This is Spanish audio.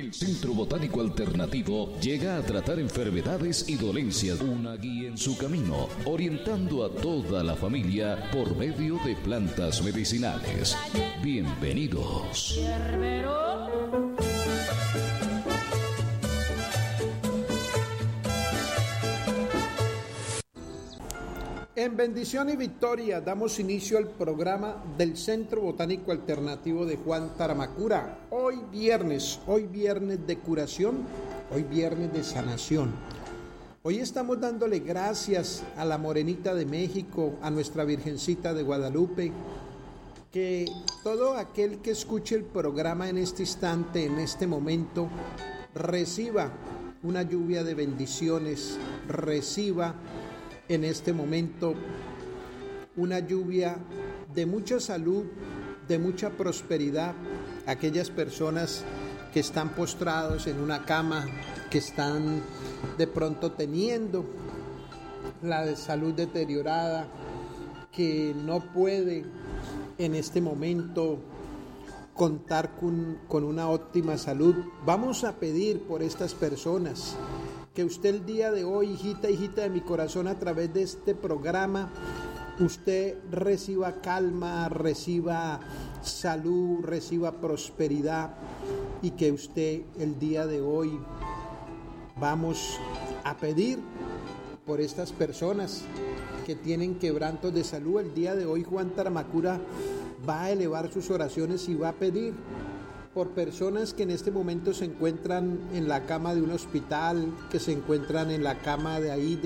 El Centro Botánico Alternativo llega a tratar enfermedades y dolencias, una guía en su camino, orientando a toda la familia por medio de plantas medicinales. Bienvenidos. En bendición y victoria damos inicio al programa del Centro Botánico Alternativo de Juan Taramacura. Hoy viernes de curación, hoy viernes de sanación. Hoy estamos dándole gracias a la Morenita de México, a nuestra Virgencita de Guadalupe, que todo aquel que escuche el programa en este instante, en este momento, reciba una lluvia de bendiciones, reciba en este momento una lluvia de mucha salud, de mucha prosperidad. Aquellas personas que están postrados en una cama, que están de pronto teniendo la salud deteriorada, que no puede en este momento contar con una óptima salud. Vamos a pedir por estas personas que usted el día de hoy, hijita de mi corazón, a través de este programa, usted reciba calma, reciba salud, reciba prosperidad, y que usted el día de hoy vamos a pedir por estas personas que tienen quebrantos de salud. El día de hoy Juan Taramacura va a elevar sus oraciones y va a pedir por personas que en este momento se encuentran en la cama de un hospital, que se encuentran en la cama de ahí